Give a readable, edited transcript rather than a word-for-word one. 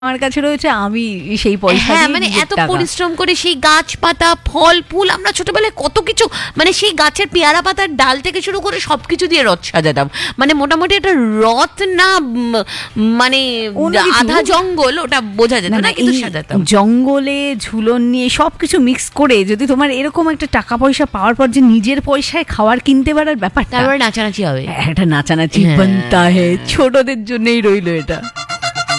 আমার কাছে রয়েছে, আমি সেই পয়সা হ্যাঁ, দিয়ে মানে নিজের এত টাকা। পরিশ্রম করে সেই গাছপাতা ফল ফুল, আমরা ছোটবেলায় কত কিছু, মানে সেই গাছের পেয়ারা পাতার ডাল থেকে শুরু করে সবকিছু দিয়ে রথ সাজাতাম। মানে মোটামুটি একটা রথ না, মানে অন্য কিছু। আধা জঙ্গল, ওটা বোঝা যেত না, কিন্তু সাজাতাম। জঙ্গলে ঝুলন নিয়ে সবকিছু মিক্স করে যদি তোমার এরকম একটা টাকা পয়সা পাওয়ার পর যে নিজের পয়সায় খাবার কিনতে পারার ব্যাপারটা, তারপরে নাচানাচি হবে। একটা নাচানাচি হ্যাঁ। বানতা হে, ছোটদের জন্যই রইলো এটা।